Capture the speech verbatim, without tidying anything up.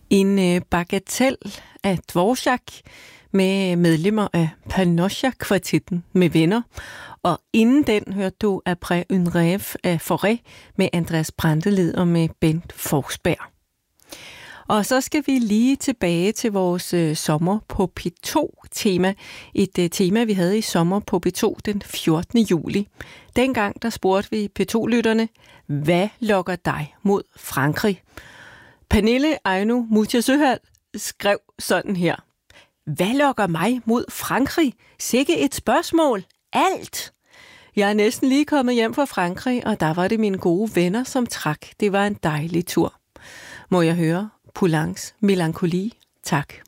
En øh, bagatel af Dvorak med medlemmer af Panosja-kvartetten med venner. Og inden den hørte du Après une rêve af Fauré med Andreas Brantelid og med Bent Forsberg. Og så skal vi lige tilbage til vores øh, sommer på P to-tema. Et øh, tema, vi havde i sommer på P to den fjortende juli. Dengang der spurgte vi P to-lytterne, hvad lokker dig mod Frankrig? Pernille Ejno Mucha Søhald skrev sådan her. Hvad lokker mig mod Frankrig? Sikke et spørgsmål. Alt! Jeg er næsten lige kommet hjem fra Frankrig, og der var det mine gode venner, som trak. Det var en dejlig tur. Må jeg høre Poulencs Melancholie? Tak.